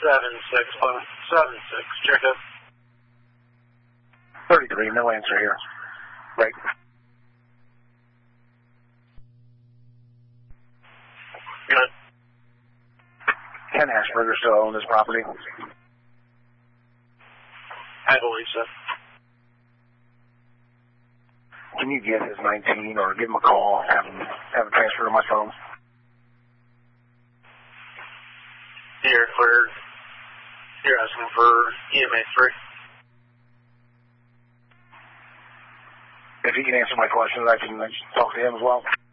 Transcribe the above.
76, check it. 33, no answer here. Right. Good. Ken Ashburger still own this property? I believe so. Can you get his 19 or give him a call, have him transfer to my phone? You're cleared. You're asking for EMA 3. If he can answer my questions, I can talk to him as well.